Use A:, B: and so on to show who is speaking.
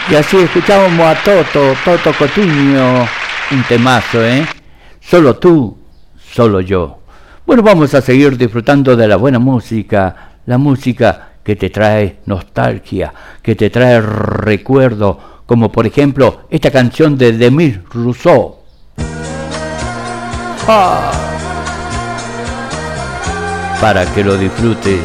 A: Y así escuchábamos a Toto Cotugno, un temazo, Solo tú, solo yo. Bueno, vamos a seguir disfrutando de la buena música, la música que te trae nostalgia, que te trae recuerdo, como por ejemplo esta canción de Demis Rousseau. Para que lo disfrutes.